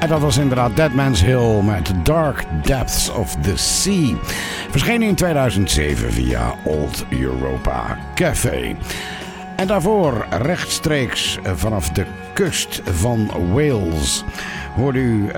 dat was inderdaad Dead Man's Hill met Dark Depths of the Sea. Verscheen in 2007 via Old Europa Café. En daarvoor rechtstreeks vanaf de kust van Wales hoorde u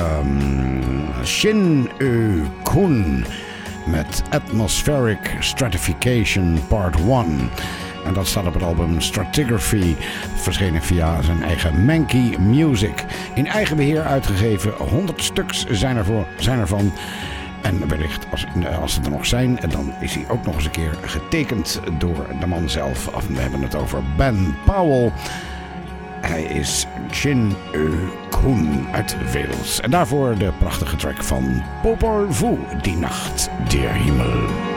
Shin Kun met Atmospheric Stratification Part 1. En dat staat op het album Stratigraphy, verschenen via zijn eigen Mankey Music. In eigen beheer uitgegeven, 100 stuks zijn ervan. En wellicht, als ze er nog zijn, dan is hij ook nog eens een keer getekend door de man zelf. We hebben het over Ben Powell. Hij is Shin Kun uit Wales. En daarvoor de prachtige track van Popol Vuh, Die Nacht der Himmel.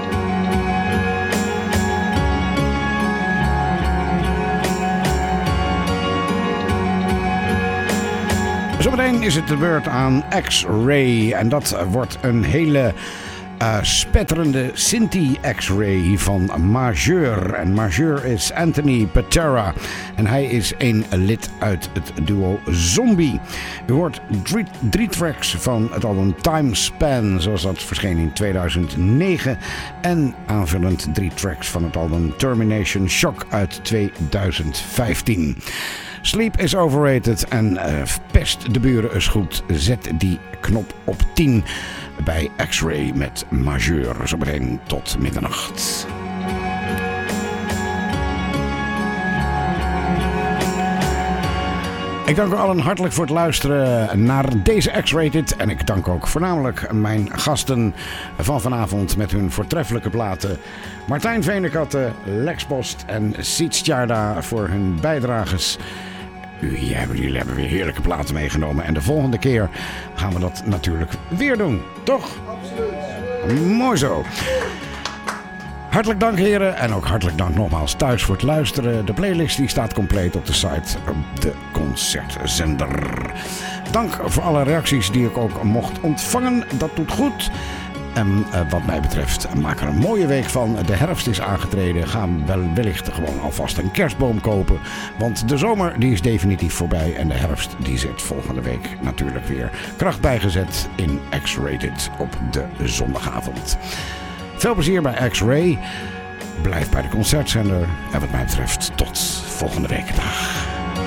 Zometeen is het de beurt aan X-Ray. En dat wordt een hele spetterende Sinti X-Ray van Majeur. En Majeur is Anthony Patera. En hij is een lid uit het duo Zombie. U hoort drie tracks van het album Time Span, zoals dat verscheen in 2009. En aanvullend 3 tracks van het album Termination Shock uit 2015. Sleep is overrated en pest de buren eens goed. Zet die knop op 10 bij X-Ray met Majeur. Zometeen tot middernacht. Ik dank u allen hartelijk voor het luisteren naar deze X-Rated. En ik dank ook voornamelijk mijn gasten van vanavond met hun voortreffelijke platen. Martijn Venekatte, Lex Post en Siets Tjarda voor hun bijdrages. Jullie hebben weer heerlijke platen meegenomen. En de volgende keer gaan we dat natuurlijk weer doen. Toch? Absoluut. Mooi zo. Hartelijk dank heren. En ook hartelijk dank nogmaals thuis voor het luisteren. De playlist die staat compleet op de site op de Concertzender. Dank voor alle reacties die ik ook mocht ontvangen. Dat doet goed. En wat mij betreft, maak er een mooie week van. De herfst is aangetreden. Ga wellicht gewoon alvast een kerstboom kopen. Want de zomer die is definitief voorbij. En de herfst die zit volgende week natuurlijk weer kracht bijgezet in X-Rated op de zondagavond. Veel plezier bij X-Ray. Blijf bij de Concertzender. En wat mij betreft tot volgende week. Dag.